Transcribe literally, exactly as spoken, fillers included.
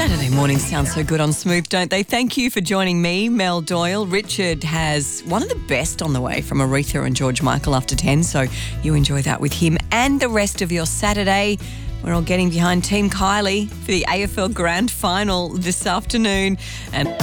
Saturday mornings sound so good on Smooth, don't they? Thank you for joining me, Mel Doyle. Richard has one of the best on the way from Aretha and George Michael after ten, so you enjoy that with him and the rest of your Saturday. We're all getting behind Team Kylie for the A F L Grand Final this afternoon. And